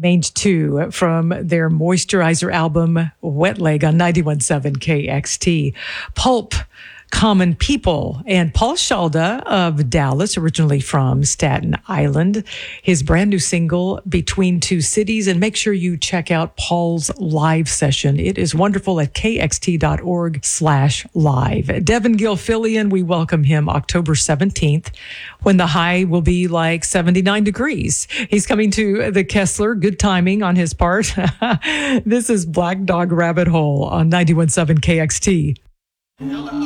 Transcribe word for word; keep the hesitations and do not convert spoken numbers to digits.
Mange two from their Moisturizer album, Wet Leg, on ninety-one point seven K X T. Pulp, Common People, and Paul Shalda of Dallas, originally from Staten Island. His brand new single, Between Two Cities. And make sure you check out Paul's live session. It is wonderful at kxt.org slash live. Devin Gilfillian, we welcome him October seventeenth, when the high will be like seventy-nine degrees. He's coming to the Kessler. Good timing on his part. This is Black Dog Rabbit Hole on ninety-one point seven K X T.